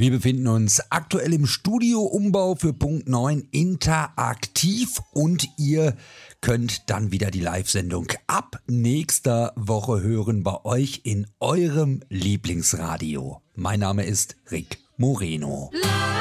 Wir befinden uns aktuell im Studioumbau für Punkt 9 interaktiv und ihr könnt dann wieder die Live-Sendung ab nächster Woche hören bei euch in eurem Lieblingsradio. Mein Name ist Rick Moreno.